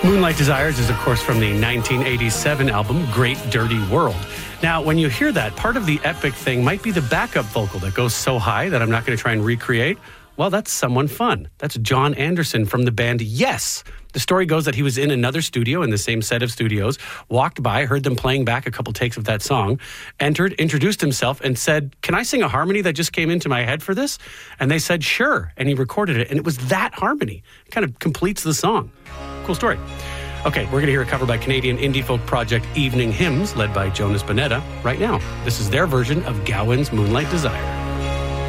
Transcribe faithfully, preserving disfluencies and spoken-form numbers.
Moonlight Desires is, of course, from the nineteen eighty-seven album Great Dirty World. Now, when you hear that, part of the epic thing might be the backup vocal that goes so high that I'm not going to try and recreate. Well, that's someone fun. That's John Anderson from the band Yes. The story goes that he was in another studio in the same set of studios, walked by, heard them playing back a couple takes of that song, entered, introduced himself, and said, "Can I sing a harmony that just came into my head for this?" And they said, "Sure." And he recorded it, and it was that harmony. It kind of completes the song. Cool story. Okay, we're going to hear a cover by Canadian indie folk project Evening Hymns, led by Jonas Bonetta, right now. This is their version of Gowan's Moonlight Desire.